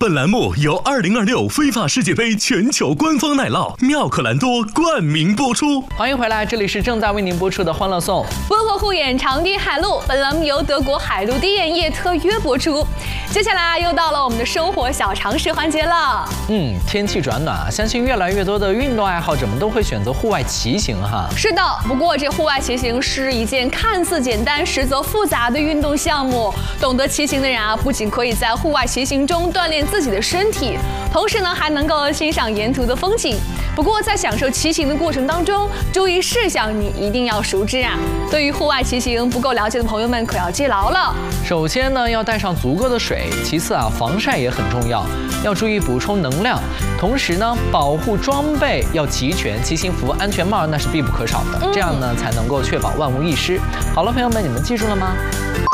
本栏目由2026非法世界杯全球官方奶酪妙可蓝多冠名播出。 欢迎回来，这里是正在为您播出的《欢乐颂》， 温和护眼长堤海陆。本栏目由德国海陆低眼液特约播出。接下来又到了我们的生活小常识环节了。 天气转暖啊，相信越来越多的运动爱好者们都会选择户外骑行哈。 是的，不过这户外骑行是一件看似简单实则复杂的运动项目。懂得骑行的人啊，不仅可以在户外骑行中锻炼自己的身体，同时呢还能够欣赏沿途的风景。不过在享受骑行的过程当中，注意事项你一定要熟知啊。对于户外骑行不够了解的朋友们可要记牢了。 首先呢，要带上足够的水，其次啊，防晒也很重要，要注意补充能量。同时呢，保护装备要齐全，骑行服、安全帽那是必不可少的，这样呢才能够确保万无一失。好了，朋友们，你们记住了吗？